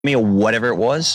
me or whatever it was,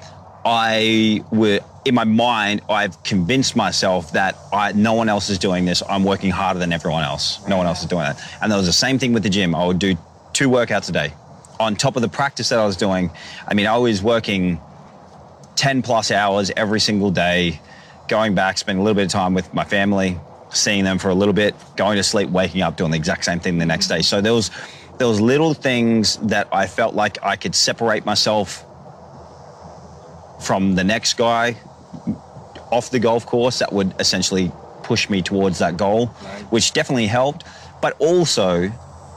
in my mind, I've convinced myself that no one else is doing this. I'm working harder than everyone else. No one else is doing that. And that was the same thing with the gym. I would do 2 workouts a day. On top of the practice that I was doing, I mean, I was working 10 plus hours every single day, going back, spending a little bit of time with my family, seeing them for a little bit, going to sleep, waking up, doing the exact same thing the next day. So there was little things that I felt like I could separate myself from the next guy off the golf course that would essentially push me towards that goal, which definitely helped. But also,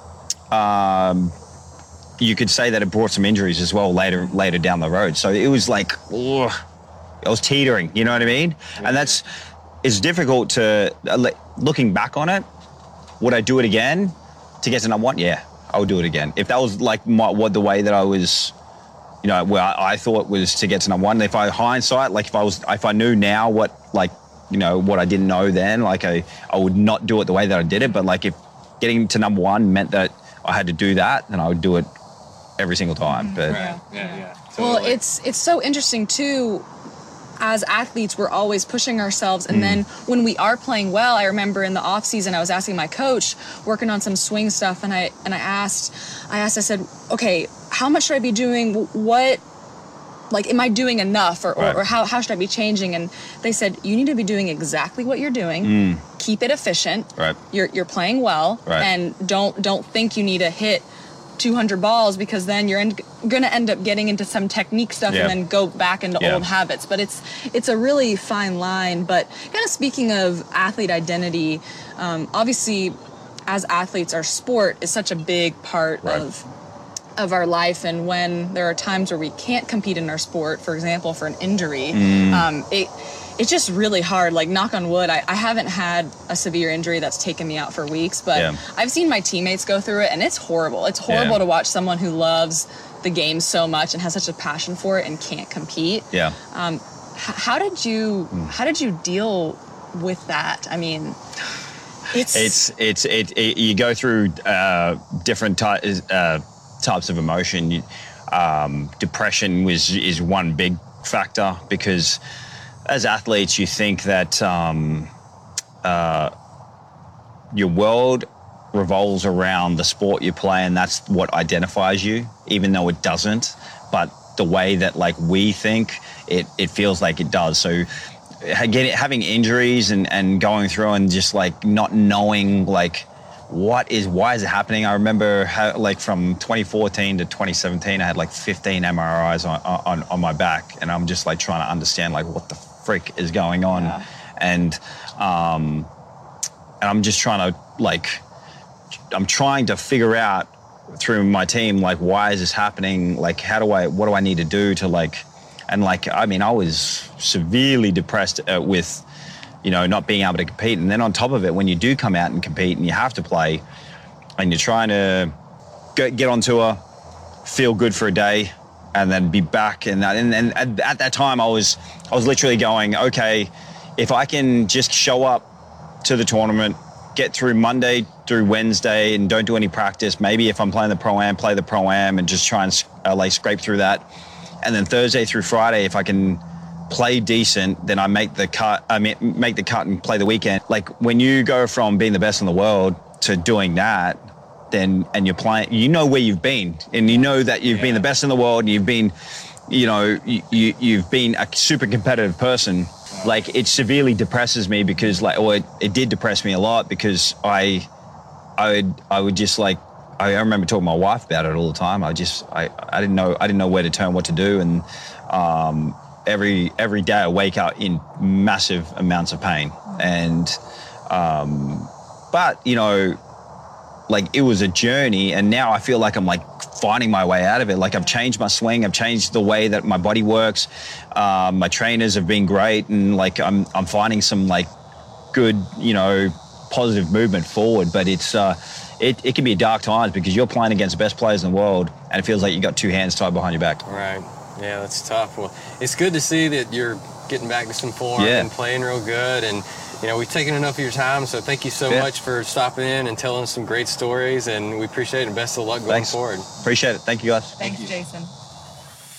you could say that it brought some injuries as well later down the road. So it was like, ugh, I was teetering, you know what I mean? Yeah. And it's difficult to, looking back on it, would I do it again to get to number 1? Yeah, I would do it again. If that was like the way that I was, you know, where I thought was to get to number 1. If I hindsight, like if I knew now what, like, you know, what I didn't know then, like I would not do it the way that I did it. But like if getting to number 1 meant that I had to do that, then I would do it every single time. But Yeah. Totally. Well, it's so interesting too. As athletes, we're always pushing ourselves, and then when we are playing well, I remember in the off season, I was asking my coach, working on some swing stuff, and I asked, I said, okay, how much should I be doing? What, like, am I doing enough, or how should I be changing? And they said, you need to be doing exactly what you're doing. Keep it efficient. Right. You're playing well, and don't think you need to hit 200 balls, because then you're going to end up getting into some technique stuff and then go back into old habits. But it's a really fine line. But kind of speaking of athlete identity, obviously as athletes, our sport is such a big part of our life. And when there are times where we can't compete in our sport, for example, for an injury, it's just really hard. Like, knock on wood, I haven't had a severe injury that's taken me out for weeks, but I've seen my teammates go through it, and it's horrible. It's horrible to watch someone who loves the game so much and has such a passion for it and can't compete. How did you deal with that? I mean, you go through different types of emotion. Depression is one big factor, because as athletes, you think that your world revolves around the sport you play, and that's what identifies you, even though it doesn't. But the way that, like, we think, it feels like it does. So having injuries and going through and just, like, not knowing, like, why is it happening? I remember from 2014 to 2017, I had like 15 MRIs on my back, and I'm just like trying to understand, like, what the frick is going on. And I'm just trying to, like, I'm trying to figure out through my team, like, why is this happening? Like, what do I need to do to, like, and like, I mean, I was severely depressed with, you know, not being able to compete. And then on top of it, when you do come out and compete and you have to play and you're trying to get on tour, feel good for a day, and then be back. And at that time, I was literally going, okay, if I can just show up to the tournament, get through Monday through Wednesday and don't do any practice, maybe if I'm playing the Pro-Am, play the Pro-Am and just try and scrape through that. And then Thursday through Friday, if I can play decent, then I make the cut and play the weekend. Like, when you go from being the best in the world to doing that, then, and you're playing, you know where you've been, and you know that you've been the best in the world, and you've been, you know, you've been a super competitive person. Like, it severely depresses me, because, like, or it did depress me a lot, because I would just, like, I remember talking to my wife about it all the time. I didn't know where to turn, what to do, and every day I wake up in massive amounts of pain. And but, you know, like, it was a journey, and now I feel like I'm, like, finding my way out of it. Like, I've changed my swing, I've changed the way that my body works. My trainers have been great, and, like, I'm finding some, like, good, you know, positive movement forward. But it's it can be dark times, because you're playing against the best players in the world, and it feels like you got two hands tied behind your back. Right. Yeah, that's tough. Well, it's good to see that you're getting back to some form and playing real good. And, you know, we've taken enough of your time, so thank you so much for stopping in and telling us some great stories, and we appreciate it, and best of luck going forward. Appreciate it. Thank you, guys. Thanks, Jason.